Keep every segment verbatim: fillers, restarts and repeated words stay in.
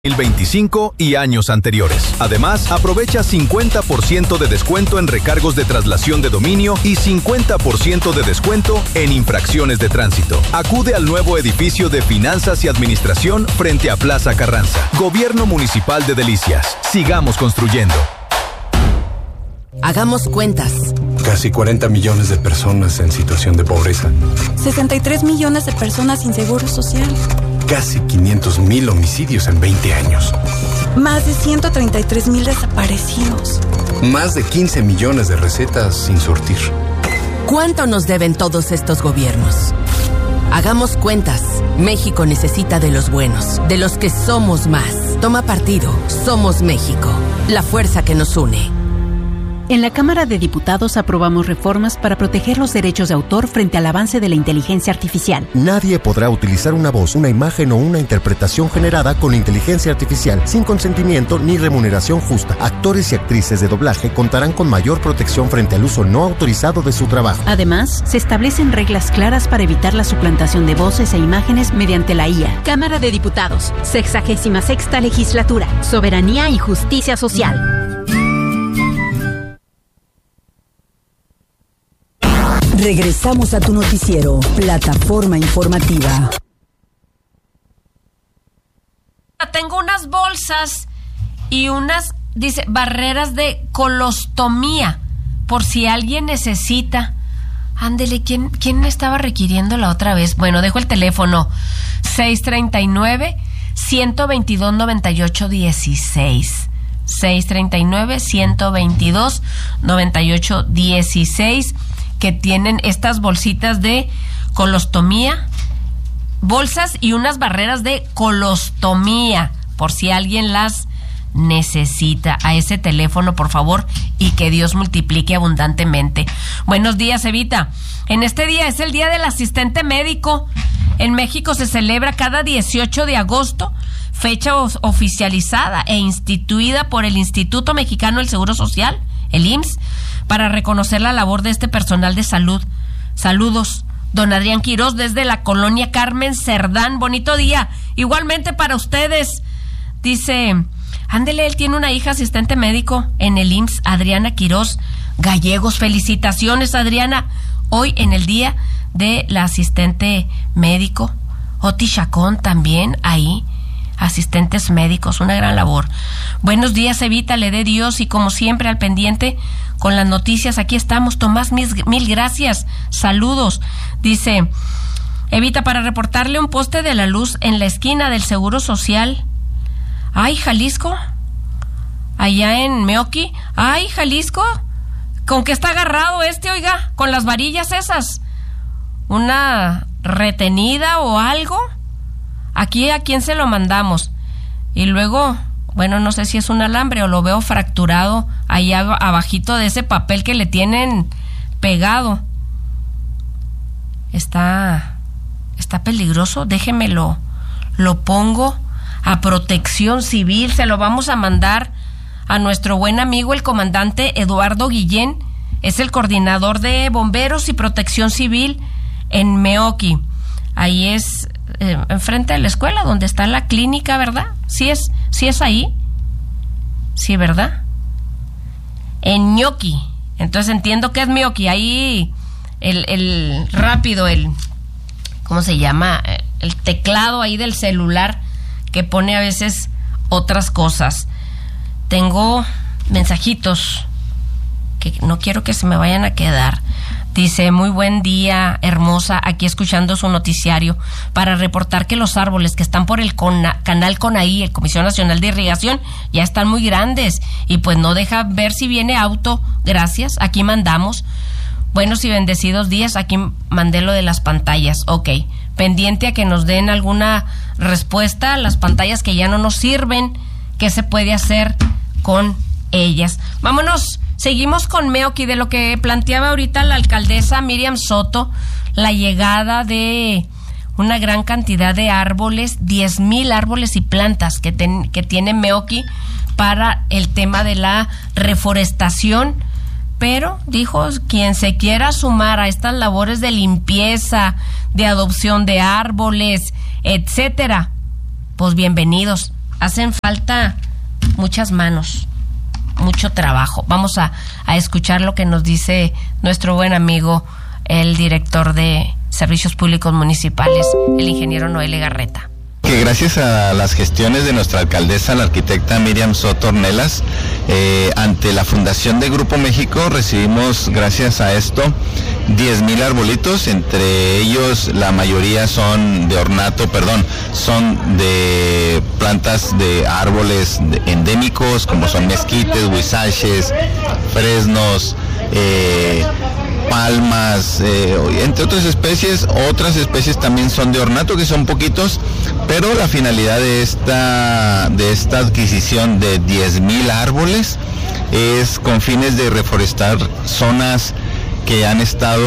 dos mil veinticinco y años anteriores. Además, aprovecha cincuenta por ciento de descuento en recargos de traslación de dominio y cincuenta por ciento de descuento en infracciones de tránsito. Acude al nuevo edificio de Finanzas y Administración frente a Plaza Carranza. Gobierno Municipal de Delicias. Sigamos construyendo. Hagamos cuentas. Casi cuarenta millones de personas en situación de pobreza. sesenta y tres millones de personas sin seguro social. Casi quinientos mil homicidios en veinte años. Más de ciento treinta y tres mil desaparecidos. Más de quince millones de recetas sin surtir. ¿Cuánto nos deben todos estos gobiernos? Hagamos cuentas. México necesita de los buenos, de los que somos más. Toma partido. Somos México. La fuerza que nos une. En la Cámara de Diputados aprobamos reformas para proteger los derechos de autor frente al avance de la inteligencia artificial. Nadie podrá utilizar una voz, una imagen o una interpretación generada con inteligencia artificial sin consentimiento ni remuneración justa. Actores y actrices de doblaje contarán con mayor protección frente al uso no autorizado de su trabajo. Además, se establecen reglas claras para evitar la suplantación de voces e imágenes mediante la I A. Cámara de Diputados, sexagésima sexta legislatura, soberanía y justicia social. Regresamos a tu noticiero, Plataforma Informativa. Tengo unas bolsas y unas, dice, barreras de colostomía, por si alguien necesita. Ándele, ¿quién, quién me estaba requiriendo la otra vez? Bueno, dejo el teléfono seis treinta y nueve, ciento veintidós, noventa y ocho dieciséis. seis treinta y nueve, ciento veintidós, noventa y ocho dieciséis, que tienen estas bolsitas de colostomía, bolsas y unas barreras de colostomía, por si alguien las necesita. A ese teléfono, por favor, y que Dios multiplique abundantemente. Buenos días, Evita. En este día es el Día del Asistente Médico. En México se celebra cada dieciocho de agosto, fecha oficializada e instituida por el Instituto Mexicano del Seguro Social, el I M S S, para reconocer la labor de este personal de salud. Saludos, don Adrián Quirós, desde la colonia Carmen Cerdán. Bonito día. Igualmente para ustedes. Dice, ándele, él tiene una hija asistente médico en el I M S S, Adriana Quirós Gallegos. Felicitaciones, Adriana, hoy en el día de la asistente médico. Oti Chacón también ahí, asistentes médicos, una gran labor. Buenos días, Evita, le dé Dios, y como siempre al pendiente con las noticias. Aquí estamos. Tomás, mil, mil gracias. Saludos. Dice, Evita, para reportarle un poste de la luz en la esquina del Seguro Social. Ay, Jalisco. Allá en Meoqui. Ay, Jalisco. ¿Con qué está agarrado este, oiga? Con las varillas esas. ¿Una retenida o algo? Aquí, ¿a quién se lo mandamos? Y luego, bueno, no sé si es un alambre o lo veo fracturado ahí abajito de ese papel que le tienen pegado. Está, está peligroso. Déjemelo, lo pongo a Protección Civil. Se lo vamos a mandar a nuestro buen amigo, el comandante Eduardo Guillén. Es el coordinador de Bomberos y Protección Civil en Meoqui. Ahí es, eh, enfrente de la escuela, donde está la clínica, ¿verdad? Sí es, sí es ahí. Sí, ¿verdad? En Ñoqui. Entonces entiendo que es Meoqui. Ahí el, el rápido, el, ¿cómo se llama? El teclado ahí del celular que pone a veces otras cosas. Tengo mensajitos que no quiero que se me vayan a quedar. Dice, muy buen día, hermosa, aquí escuchando su noticiario para reportar que los árboles que están por el Cona, canal Conaí, el Comisión Nacional de Irrigación, ya están muy grandes y pues no deja ver si viene auto. Gracias, aquí mandamos. Buenos y bendecidos días, aquí mandé lo de las pantallas. Ok, pendiente a que nos den alguna respuesta a las pantallas que ya no nos sirven, qué se puede hacer con ellas. Vámonos. Seguimos con Meoqui, de lo que planteaba ahorita la alcaldesa Miriam Soto, la llegada de una gran cantidad de árboles, diez mil árboles y plantas que, ten, que tiene Meoqui para el tema de la reforestación. Pero, dijo, quien se quiera sumar a estas labores de limpieza, de adopción de árboles, etcétera, pues bienvenidos. hacen falta muchas manos, mucho trabajo. Vamos a, a escuchar lo que nos dice nuestro buen amigo, el director de Servicios Públicos Municipales, el ingeniero Noel Legarreta. Que gracias a las gestiones de nuestra alcaldesa, la arquitecta Miriam Soto Ornelas, eh, ante la Fundación de Grupo México recibimos, gracias a esto, diez mil arbolitos, entre ellos la mayoría son de ornato, perdón, son de plantas de árboles endémicos, como son mezquites, huizaches, fresnos, eh, palmas, eh, entre otras especies. Otras especies también son de ornato, que son poquitos, pero la finalidad de esta, de esta adquisición de diez mil árboles es con fines de reforestar zonas que han estado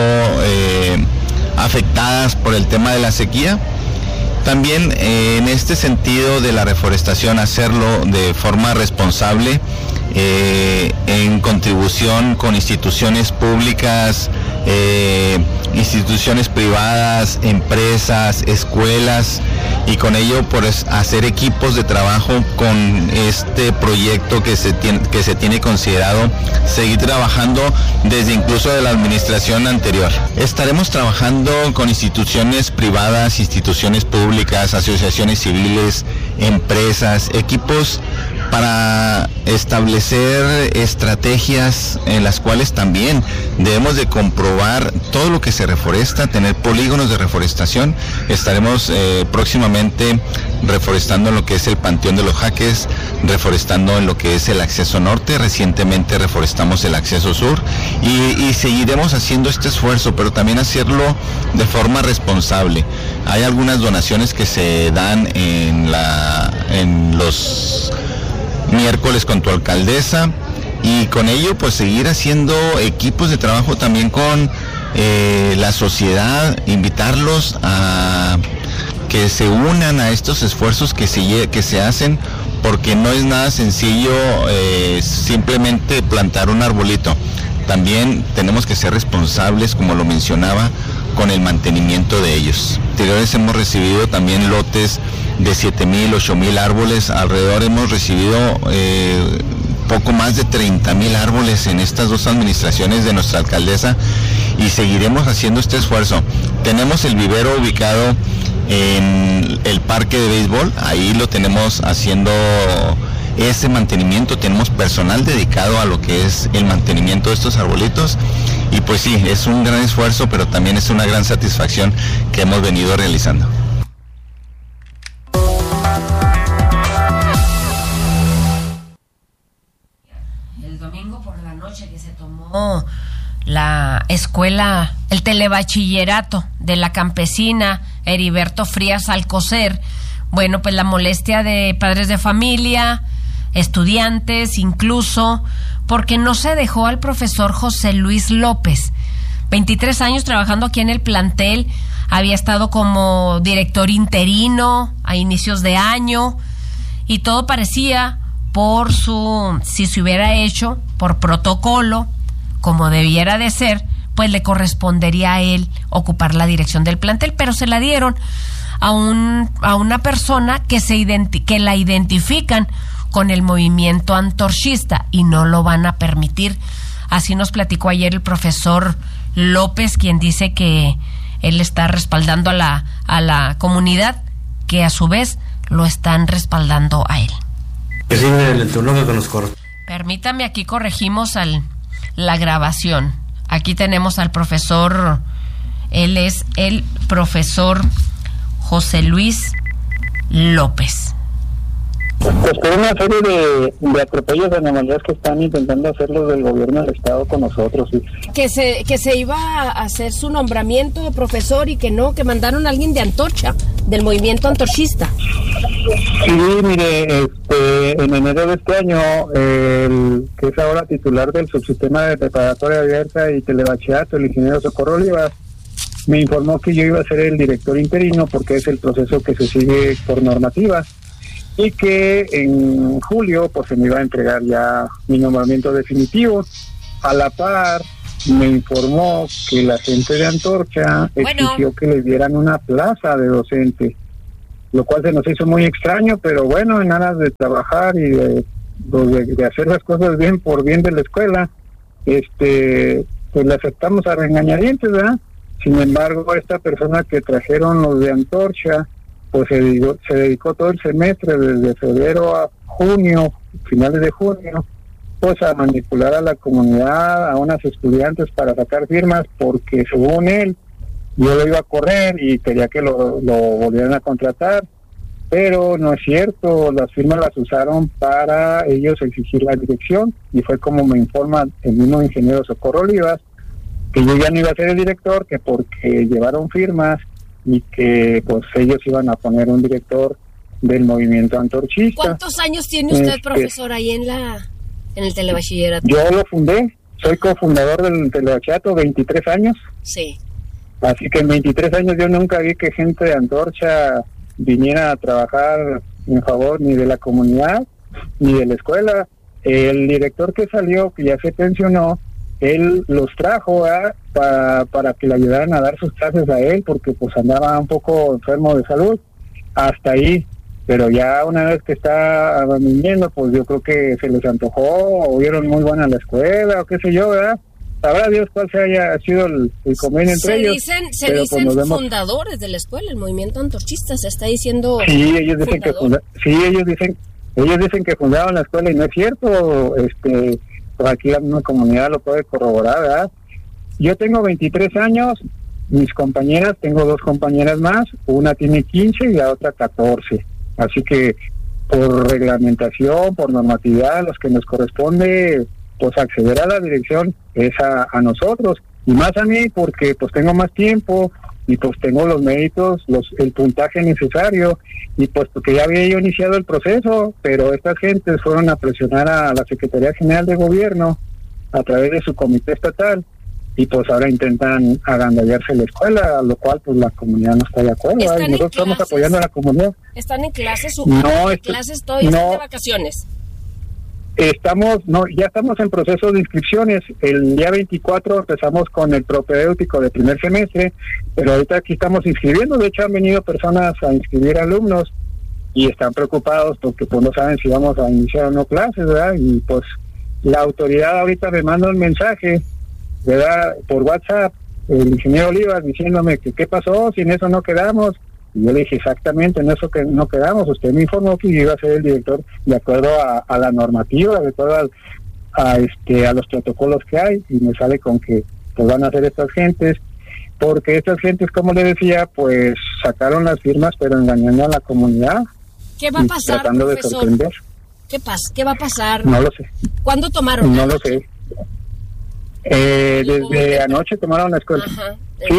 eh, afectadas por el tema de la sequía. También eh, en este sentido de la reforestación, hacerlo de forma responsable, eh, en contribución con instituciones públicas, eh, instituciones privadas, empresas, escuelas, y con ello pues hacer equipos de trabajo con este proyecto que se tiene, que se tiene considerado seguir trabajando desde incluso de la administración anterior. Estaremos trabajando con instituciones privadas, instituciones públicas, asociaciones civiles, empresas, equipos para establecer estrategias en las cuales también debemos de comprobar todo lo que se reforesta, tener polígonos de reforestación. Estaremos eh, próximamente reforestando en lo que es el Panteón de los Jaques, reforestando en lo que es el acceso norte, recientemente reforestamos el acceso sur, y, y seguiremos haciendo este esfuerzo, pero también hacerlo de forma responsable. Hay algunas donaciones que se dan en la en los miércoles con tu alcaldesa, y con ello pues seguir haciendo equipos de trabajo también con eh, la sociedad, invitarlos a que se unan a estos esfuerzos que se, que se hacen, porque no es nada sencillo eh, simplemente plantar un arbolito. También tenemos que ser responsables, como lo mencionaba, con el mantenimiento de ellos. Anteriores hemos recibido también lotes de siete mil, ocho mil árboles. Alrededor hemos recibido eh, poco más de treinta mil árboles en estas dos administraciones de nuestra alcaldesa, y seguiremos haciendo este esfuerzo. Tenemos el vivero ubicado en el parque de béisbol, ahí lo tenemos haciendo ese mantenimiento, tenemos personal dedicado a lo que es el mantenimiento de estos arbolitos, y pues sí, es un gran esfuerzo, pero también es una gran satisfacción que hemos venido realizando. El domingo por la noche que se tomó la escuela, el telebachillerato de la campesina Heriberto Frías Alcocer, bueno, pues la molestia de padres de familia, estudiantes incluso, porque no se dejó al profesor José Luis López, veintitrés años trabajando aquí en el plantel, había estado como director interino a inicios de año, y todo parecía por su, si se hubiera hecho por protocolo, como debiera de ser, pues le correspondería a él ocupar la dirección del plantel, pero se la dieron a un a una persona que se identi- que la identifican con el movimiento antorchista, y no lo van a permitir. Así nos platicó ayer el profesor López, quien dice que él está respaldando a la a la comunidad, que a su vez lo están respaldando a él. Permítame, aquí corregimos al la grabación. Aquí tenemos al profesor, él es el profesor José Luis López. Pues por una serie de, de atropellos de anomalías que están intentando hacer los del gobierno del estado con nosotros. ¿Sí? Que se que se iba a hacer su nombramiento, profesor, y que no, que mandaron a alguien de Antorcha, del movimiento antorchista. Sí, mire, este, en enero de este año, el que es ahora titular del subsistema de preparatoria abierta y telebachillerato, el ingeniero Socorro Olivas, me informó que yo iba a ser el director interino, porque es el proceso que se sigue por normativa, y que en julio pues se me iba a entregar ya mi nombramiento definitivo. A la par me informó que la gente de Antorcha bueno. exigió que le dieran una plaza de docente, lo cual se nos hizo muy extraño, pero bueno, en aras de trabajar y de, de, de hacer las cosas bien por bien de la escuela, este pues le aceptamos a regañadientes, ¿verdad? Sin embargo, esta persona que trajeron los de Antorcha, pues se dedicó, se dedicó todo el semestre, desde febrero a junio, finales de junio, pues a manipular a la comunidad, a unas estudiantes para sacar firmas, porque según él, yo lo iba a correr y quería que lo, lo volvieran a contratar, pero no es cierto, las firmas las usaron para ellos exigir la dirección, y fue como me informa el mismo ingeniero Socorro Olivas, que yo ya no iba a ser el director, que porque llevaron firmas y que pues ellos iban a poner un director del movimiento antorchista. ¿Cuántos años tiene usted, este, profesor, ahí en la en el telebachillerato? Yo lo fundé, soy cofundador del telebachillerato, veintitrés años. Sí. Así que en veintitrés años yo nunca vi que gente de Antorcha viniera a trabajar en favor ni de la comunidad ni de la escuela. El director que salió, que ya se pensionó, él los trajo para, para que le ayudaran a dar sus clases a él, porque pues andaba un poco enfermo de salud, hasta ahí. Pero ya una vez que está viniendo, pues yo creo que se les antojó, o vieron muy buena la escuela, o qué sé yo, ¿verdad? Sabrá Dios cuál se haya sido el, el convenio entre se ellos. Dicen, se pero, dicen pues, vemos... fundadores de la escuela, el movimiento antorchista, se está diciendo. Sí, ellos dicen que funda... sí, ellos dicen, ellos dicen que fundaron la escuela y no es cierto. Este, pues aquí la misma comunidad lo puede corroborar, ¿verdad? Yo tengo veintitrés años, mis compañeras, tengo dos compañeras más, una tiene quince y la otra catorce. Así que por reglamentación, por normatividad, los que nos corresponde pues acceder a la dirección es a, a nosotros, y más a mí porque pues tengo más tiempo y pues tengo los méritos, los el puntaje necesario, y pues porque ya había yo iniciado el proceso, pero estas gentes fueron a presionar a la Secretaría General de Gobierno a través de su comité estatal, y pues ahora intentan agandallarse la escuela, a lo cual pues la comunidad no está de acuerdo, y nosotros estamos apoyando a la comunidad. ¿Están en clases? No, ¿En clases todavía no, están de vacaciones? Estamos, no, ya estamos en proceso de inscripciones. El día veinticuatro empezamos con el propedéutico de primer semestre, pero ahorita aquí estamos inscribiendo. De hecho, han venido personas a inscribir alumnos y están preocupados porque pues no saben si vamos a iniciar o no clases, ¿verdad? Y pues la autoridad ahorita me manda un mensaje, ¿verdad?, por WhatsApp, el ingeniero Olivas, diciéndome que qué pasó, si en eso no quedamos. Y yo le dije, exactamente, en eso que no quedamos. Usted me informó que yo iba a ser el director de acuerdo a, a la normativa, de acuerdo a, a, este, a los protocolos que hay, y me sale con que pues van a hacer estas gentes, porque estas gentes, como le decía, pues sacaron las firmas, pero engañando a la comunidad. ¿Qué va a pasar, tratando profesor? de sorprender. ¿Qué pasa? ¿Qué va a pasar? No lo sé. ¿Cuándo tomaron? No lo sé. Eh, desde anoche tomaron la escuela. Ajá. Sí.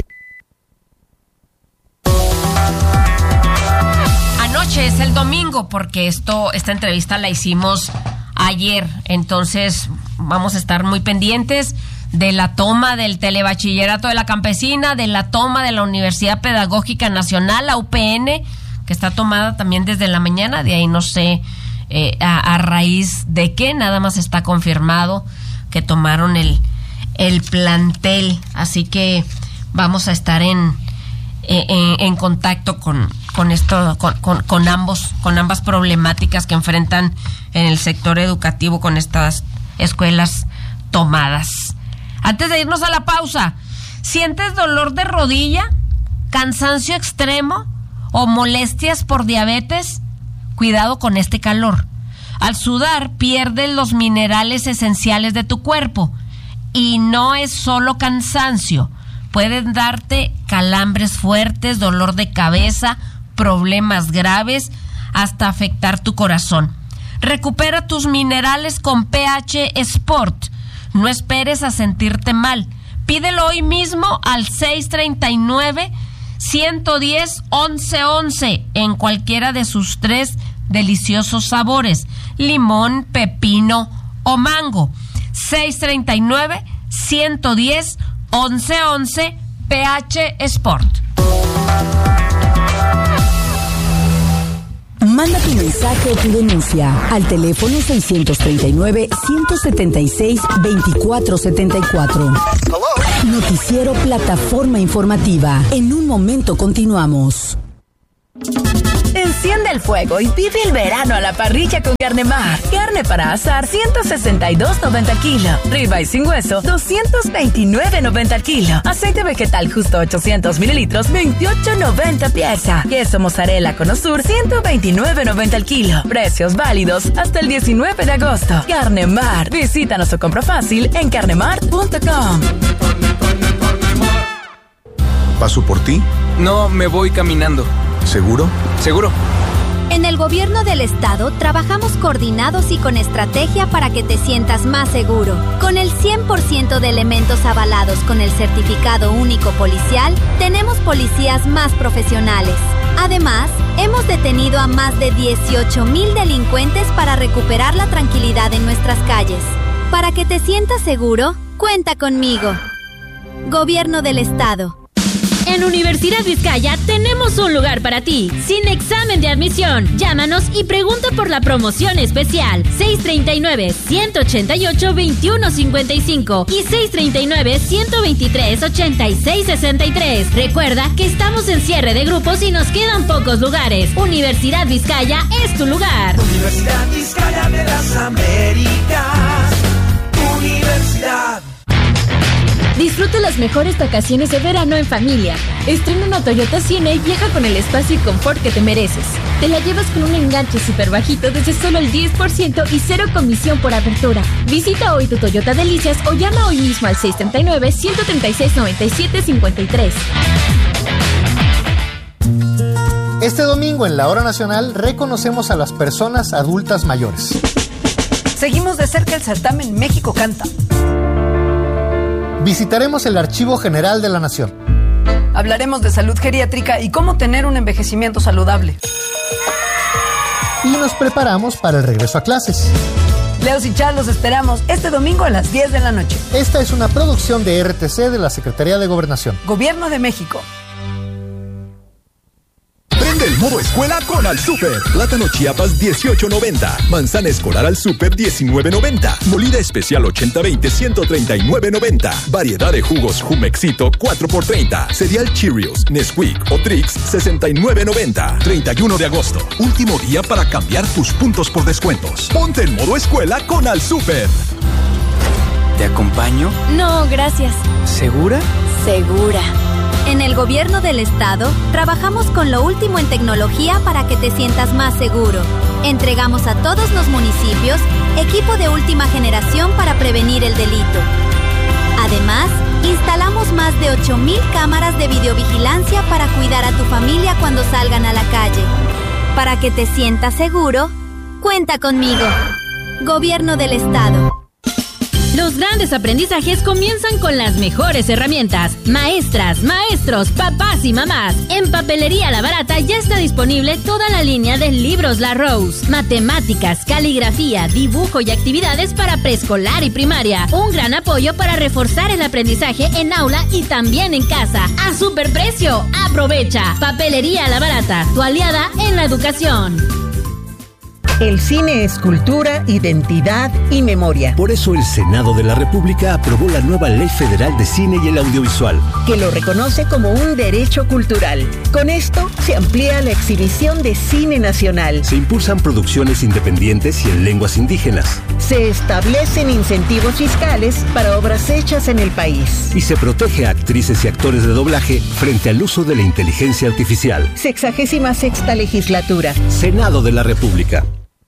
Anoche es el domingo, porque esto, esta entrevista la hicimos ayer, entonces vamos a estar muy pendientes de la toma del telebachillerato de la Campesina, de la toma de la Universidad Pedagógica Nacional, la U P N, que está tomada también desde la mañana. De ahí no sé eh, a, a raíz de qué, nada más está confirmado que tomaron el, el plantel, así que vamos a estar en, en, en contacto con, con esto, con, con, con ambos, con ambas problemáticas que enfrentan en el sector educativo con estas escuelas tomadas. Antes de irnos a la pausa, ¿sientes dolor de rodilla, cansancio extremo o molestias por diabetes? Cuidado con este calor. Al sudar pierdes los minerales esenciales de tu cuerpo, y no es solo cansancio. Pueden darte calambres fuertes, dolor de cabeza, problemas graves, hasta afectar tu corazón. Recupera tus minerales con P H Sport. No esperes a sentirte mal. Pídelo hoy mismo al seis treinta y nueve, ciento diez, once once en cualquiera de sus tres deliciosos sabores: limón, pepino o mango. seis treinta y nueve, ciento diez, once once, P H Sport. Manda tu mensaje o tu denuncia al teléfono seiscientos treinta y nueve, ciento setenta y seis, veinticuatro setenta y cuatro. Noticiero Plataforma Informativa. En un momento continuamos. Enciende el fuego y vive el verano a la parrilla con Carnemar. Carne para asar, ciento sesenta y dos noventa el kilo. Ribeye sin hueso, doscientos veintinueve noventa el kilo. Aceite vegetal justo ochocientos mililitros, veintiocho noventa pieza. Queso mozzarella con Osur, ciento veintinueve noventa el kilo. Precios válidos hasta el diecinueve de agosto. Carnemar. Visítanos o compra fácil en carnemart punto com. ¿Paso por ti? No, me voy caminando. ¿Seguro? Seguro. En el gobierno del estado trabajamos coordinados y con estrategia para que te sientas más seguro. Con el cien por ciento de elementos avalados con el certificado único policial, tenemos policías más profesionales. Además, hemos detenido a más de dieciocho mil delincuentes para recuperar la tranquilidad en nuestras calles. Para que te sientas seguro, cuenta conmigo. Gobierno del estado. En Universidad Vizcaya tenemos un lugar para ti, sin examen de admisión. Llámanos y pregunta por la promoción especial seis tres nueve, uno ocho ocho, dos uno cinco cinco y seis tres nueve, uno dos tres, ocho seis seis tres. Recuerda que estamos en cierre de grupos y nos quedan pocos lugares. Universidad Vizcaya es tu lugar. Universidad Vizcaya de las Américas. Universidad. Disfruta las mejores vacaciones de verano en familia. Estrena una Toyota Siena y viaja con el espacio y confort que te mereces. Te la llevas con un enganche súper bajito desde solo el diez por ciento y cero comisión por apertura. Visita hoy tu Toyota Delicias o llama hoy mismo al seis tres nueve, uno tres seis, nueve siete cinco tres. Este domingo en la Hora Nacional reconocemos a las personas adultas mayores. Seguimos de cerca el certamen México Canta. Visitaremos el Archivo General de la Nación. Hablaremos de salud geriátrica y cómo tener un envejecimiento saludable. Y nos preparamos para el regreso a clases. Leos y Char los esperamos este domingo a las diez de la noche. Esta es una producción de R T C de la Secretaría de Gobernación. Gobierno de México. Prende el modo escuela con Al Súper. Plátano Chiapas dieciocho noventa. Manzana escolar Al Súper diecinueve noventa. Molida especial ochenta veinte ciento treinta y nueve noventa. Variedad de jugos Jumexito cuatro por treinta. Cereal Cheerios, Nesquik o Trix sesenta y nueve noventa. treinta y uno de agosto. Último día para cambiar tus puntos por descuentos. Ponte en modo escuela con Al Súper. ¿Te acompaño? No, gracias. ¿Segura? Segura. En el gobierno del estado, trabajamos con lo último en tecnología para que te sientas más seguro. Entregamos a todos los municipios equipo de última generación para prevenir el delito. Además, instalamos más de ocho mil cámaras de videovigilancia para cuidar a tu familia cuando salgan a la calle. Para que te sientas seguro, cuenta conmigo. Gobierno del estado. Los grandes aprendizajes comienzan con las mejores herramientas. Maestras, maestros, papás y mamás. En Papelería La Barata ya está disponible toda la línea de libros La Rose. Matemáticas, caligrafía, dibujo y actividades para preescolar y primaria. Un gran apoyo para reforzar el aprendizaje en aula y también en casa. A superprecio. Aprovecha. Papelería La Barata, tu aliada en la educación. El cine es cultura, identidad y memoria. Por eso el Senado de la República aprobó la nueva Ley Federal de Cine y el Audiovisual, que lo reconoce como un derecho cultural. Con esto se amplía la exhibición de cine nacional. Se impulsan producciones independientes y en lenguas indígenas. Se establecen incentivos fiscales para obras hechas en el país. Y se protege a actrices y actores de doblaje frente al uso de la inteligencia artificial. Sexagésima sexta legislatura. Senado de la República.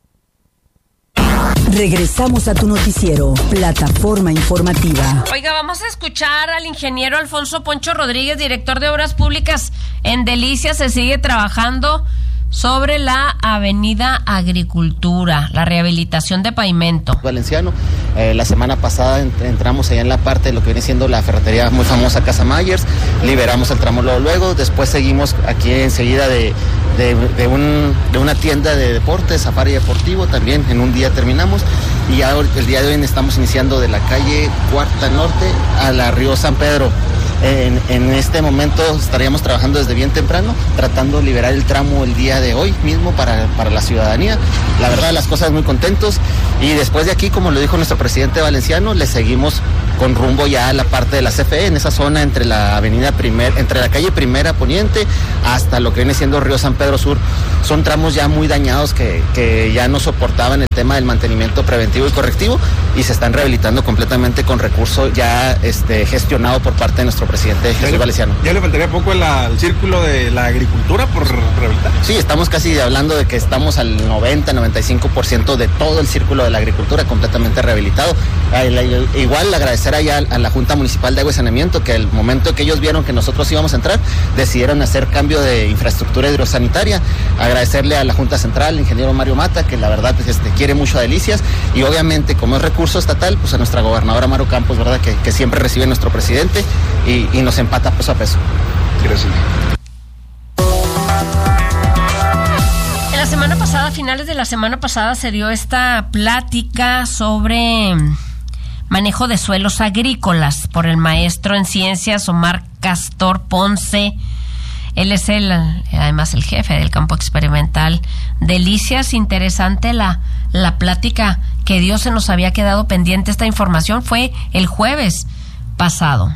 Regresamos a tu noticiero, Plataforma Informativa. Oiga, vamos a escuchar al ingeniero Alfonso Poncho Rodríguez, director de Obras Públicas en Delicias. Se sigue trabajando sobre la avenida Agricultura, la rehabilitación de pavimento. Valenciano, eh, la semana pasada ent- entramos allá en la parte de lo que viene siendo la ferretería muy famosa Casa Myers, liberamos el tramo luego, luego después seguimos aquí enseguida de, de, de, un, de una tienda de deportes, Safari Deportivo, también en un día terminamos, y ya el día de hoy estamos iniciando de la calle Cuarta Norte a la Río San Pedro. En, en este momento estaríamos trabajando desde bien temprano, tratando de liberar el tramo el día de hoy mismo para, para la ciudadanía. La verdad, las cosas muy contentos. Y después de aquí, como lo dijo nuestro presidente Valenciano, le seguimos con rumbo ya a la parte de la C F E, en esa zona entre la avenida Primer, entre la calle Primera Poniente hasta lo que viene siendo Río San Pedro Sur. Son tramos ya muy dañados que, que ya no soportaban el tema del mantenimiento preventivo y correctivo y se están rehabilitando completamente con recurso ya este, gestionado por parte de nuestro presidente Jesús Valenciano. ¿Ya le faltaría poco el, el círculo de la agricultura por rehabilitar? Sí, estamos casi hablando de que estamos al noventa, noventa y cinco por ciento de todo el círculo de la agricultura completamente rehabilitado. Igual agradecer allá a la Junta Municipal de Agua y Saneamiento que el momento que ellos vieron que nosotros íbamos a entrar, decidieron hacer cambio de infraestructura hidrosanitaria. Agradecerle a la Junta Central, el ingeniero Mario Mata, que la verdad este, quiere mucho a Delicias, y obviamente como es recurso estatal, pues a nuestra gobernadora Maru Campos, verdad que, que siempre recibe nuestro presidente y, y nos empata peso a peso. Gracias. La semana pasada, a finales de la semana pasada, se dio esta plática sobre manejo de suelos agrícolas por el maestro en ciencias Omar Castor Ponce. Él es el, además el jefe del campo experimental Delicias. Interesante la, la plática que dio, se nos había quedado pendiente esta información, fue el jueves pasado.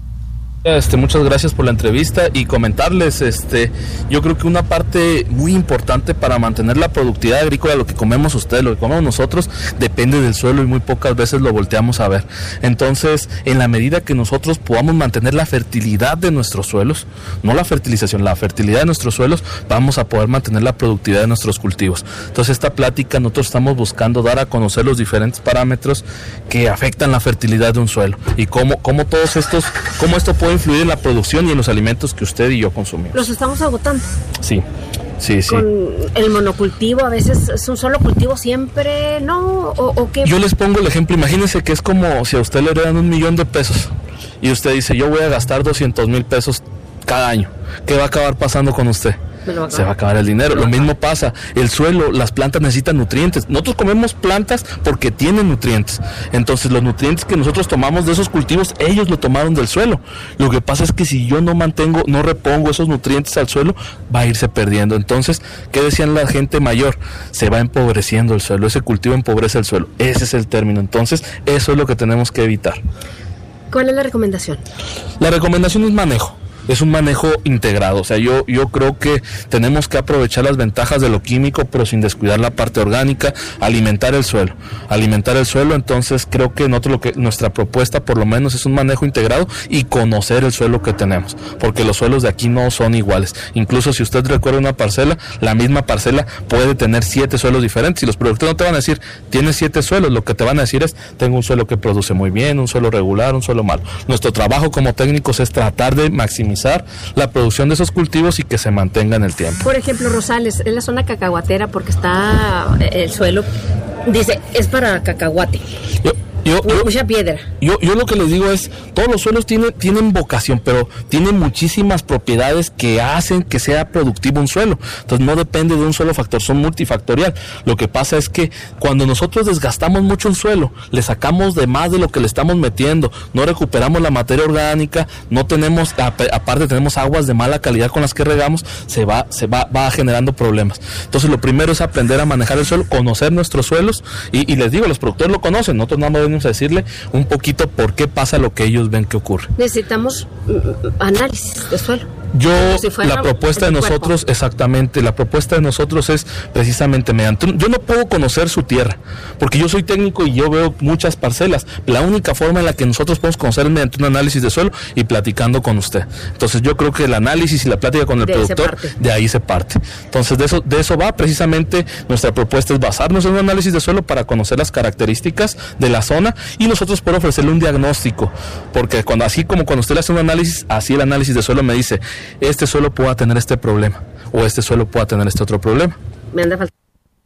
Este, muchas gracias por la entrevista y comentarles, este, yo creo que una parte muy importante para mantener la productividad agrícola, lo que comemos ustedes, lo que comemos nosotros, depende del suelo y muy pocas veces lo volteamos a ver. Entonces, en la medida que nosotros podamos mantener la fertilidad de nuestros suelos, no la fertilización, la fertilidad de nuestros suelos, vamos a poder mantener la productividad de nuestros cultivos. Entonces, esta plática nosotros estamos buscando dar a conocer los diferentes parámetros que afectan la fertilidad de un suelo y cómo, cómo todos estos, cómo esto puede influir en la producción y en los alimentos que usted y yo consumimos. Los estamos agotando. Sí, sí, sí. Con el monocultivo, a veces es un solo cultivo siempre, ¿no? ¿O, o qué? Yo les pongo el ejemplo, imagínense que es como si a usted le heredan un millón de pesos y usted dice, yo voy a gastar doscientos mil pesos cada año. ¿Qué va a acabar pasando con usted? Va se va a acabar el dinero. Lo mismo pasa, el suelo, las plantas necesitan nutrientes. Nosotros comemos plantas porque tienen nutrientes. Entonces los nutrientes que nosotros tomamos de esos cultivos, ellos lo tomaron del suelo. Lo que pasa es que si yo no mantengo, no repongo esos nutrientes al suelo, va a irse perdiendo. Entonces, ¿qué decían la gente mayor? Se va empobreciendo el suelo, ese cultivo empobrece el suelo. Ese es el término. Entonces, eso es lo que tenemos que evitar. ¿Cuál es la recomendación? La recomendación es manejo. Es un manejo integrado, o sea, yo yo creo que tenemos que aprovechar las ventajas de lo químico, pero sin descuidar la parte orgánica, alimentar el suelo, alimentar el suelo. Entonces creo que nosotros lo que nuestra propuesta por lo menos es un manejo integrado y conocer el suelo que tenemos, porque los suelos de aquí no son iguales. Incluso si usted recuerda una parcela, la misma parcela puede tener siete suelos diferentes y los productores no te van a decir, tienes siete suelos, lo que te van a decir es, tengo un suelo que produce muy bien, un suelo regular, un suelo malo. Nuestro trabajo como técnicos es tratar de maximizar la producción de esos cultivos y que se mantenga en el tiempo. Por ejemplo, Rosales, es la zona cacahuatera porque está el suelo, dice, es para cacahuate. Yo, yo, yo, mucha piedra. Yo, yo lo que les digo es, todos los suelos tienen, tienen vocación, pero tienen muchísimas propiedades que hacen que sea productivo un suelo. Entonces no depende de un solo factor, son multifactorial. Lo que pasa es que cuando nosotros desgastamos mucho un suelo, le sacamos de más de lo que le estamos metiendo, no recuperamos la materia orgánica, no tenemos, aparte tenemos aguas de mala calidad con las que regamos, se va, se va, va generando problemas. Entonces lo primero es aprender a manejar el suelo, conocer nuestros suelos, y, y les digo, los productores lo conocen, nosotros nada más venimos a decirle un poquito por qué pasa lo que ellos ven que ocurre. Necesitamos uh, análisis de suelo. Yo, si la propuesta de nosotros, cuerpo. exactamente, la propuesta de nosotros es precisamente mediante, yo no puedo conocer su tierra, porque yo soy técnico y yo veo muchas parcelas. La única forma en la que nosotros podemos conocer es mediante un análisis de suelo y platicando con usted. Entonces yo creo que el análisis y la plática con el de productor, de ahí se parte. Entonces de eso, de eso va precisamente nuestra propuesta, es basarnos en un análisis de suelo para conocer las características de la zona y nosotros poder ofrecerle un diagnóstico, porque cuando así como cuando usted le hace un análisis, así el análisis de suelo me dice, este suelo pueda tener este problema o este suelo pueda tener este otro problema. Me anda faltando.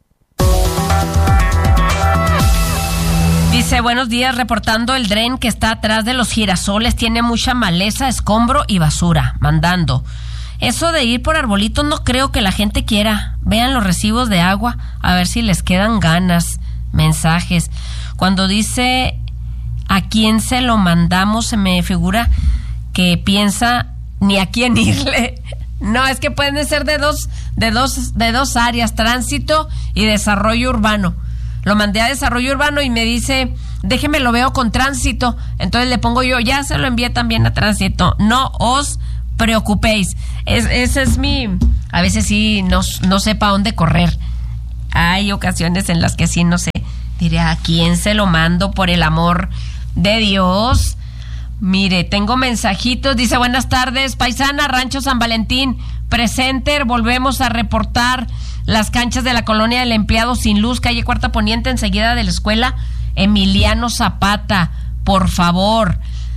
Dice, buenos días, reportando el dren que está atrás de los girasoles, tiene mucha maleza, escombro y basura, mandando. Eso de ir por arbolitos no creo que la gente quiera. Vean los recibos de agua, a ver si les quedan ganas. Mensajes. Cuando dice a quién se lo mandamos, se me figura que piensa ni a quién irle. No, es que pueden ser de dos, de dos, de dos áreas, tránsito y desarrollo urbano. Lo mandé a desarrollo urbano y me dice, déjeme lo veo con tránsito. Entonces le pongo yo, ya se lo envié también a tránsito. No os preocupéis. Es, ese es mi... A veces sí no, no sé para dónde correr. Hay ocasiones en las que sí no sé. Diré, ¿a quién se lo mando por el amor de Dios? Mire, tengo mensajitos. Dice, buenas tardes, paisana, Rancho San Valentín, presente. Volvemos a reportar las canchas de la colonia del Empleado sin luz, calle Cuarta Poniente, enseguida de la escuela Emiliano Zapata. Por favor,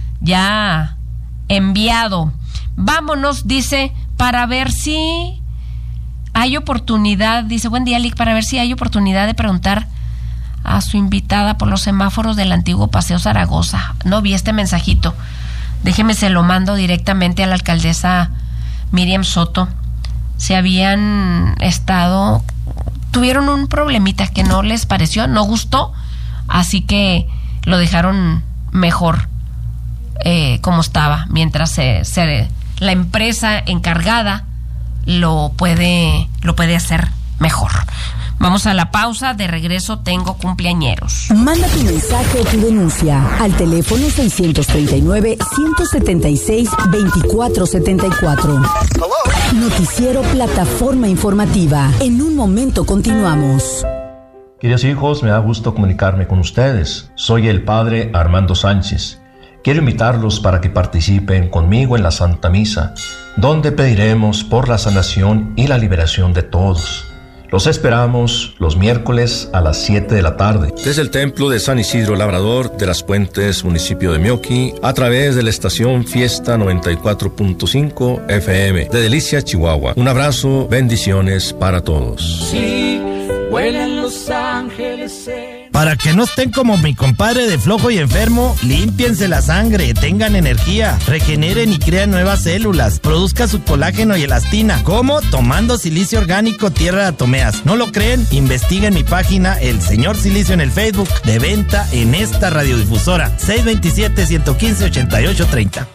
ya enviado. Vámonos, dice, para ver si hay oportunidad. Dice, buen día, Lic, para ver si hay oportunidad de preguntar a su invitada por los semáforos del antiguo Paseo Zaragoza. No vi este mensajito. Déjeme, se lo mando directamente a la alcaldesa Miriam Soto. Se habían estado... Tuvieron un problemita que no les pareció, no gustó, así que lo dejaron mejor eh, como estaba, mientras se, se, la empresa encargada lo puede, lo puede hacer mejor. Vamos a la pausa, de regreso tengo cumpleañeros. Manda tu mensaje o tu denuncia al teléfono seiscientos treinta y nueve, ciento setenta y seis, veinticuatro setenta y cuatro. Noticiero Plataforma Informativa. En un momento continuamos. Queridos hijos, me da gusto comunicarme con ustedes. Soy el padre Armando Sánchez. Quiero invitarlos para que participen conmigo en la Santa Misa, donde pediremos por la sanación y la liberación de todos. Los esperamos los miércoles a las siete de la tarde. Desde el Templo de San Isidro Labrador de las Puentes, municipio de Meoqui, a través de la estación Fiesta noventa y cuatro punto cinco F M de Delicia, Chihuahua. Un abrazo, bendiciones para todos. Sí, vuelan los ángeles. Para que no estén como mi compadre de flojo y enfermo, límpiense la sangre, tengan energía, regeneren y crean nuevas células, produzca su colágeno y elastina. ¿Cómo? Tomando silicio orgánico Tierra de Atomeas. ¿No lo creen? Investiguen mi página El Señor Silicio en el Facebook, de venta en esta radiodifusora, seis dos siete, uno uno cinco, ocho ocho tres cero.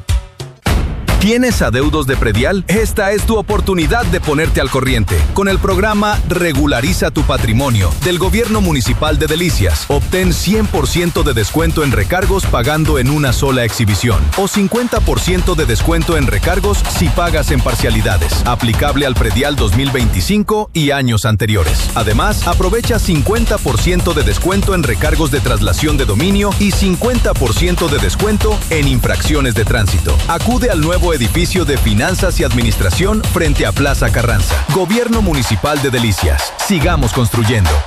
¿Tienes adeudos de predial? Esta es tu oportunidad de ponerte al corriente. Con el programa Regulariza tu Patrimonio del Gobierno Municipal de Delicias, obtén cien por ciento de descuento en recargos pagando en una sola exhibición o cincuenta por ciento de descuento en recargos si pagas en parcialidades. Aplicable al predial dos mil veinticinco y años anteriores. Además, aprovecha cincuenta por ciento de descuento en recargos de traslación de dominio y cincuenta por ciento de descuento en infracciones de tránsito. Acude al nuevo edificio de Finanzas y Administración frente a Plaza Carranza. Gobierno Municipal de Delicias. Sigamos construyendo.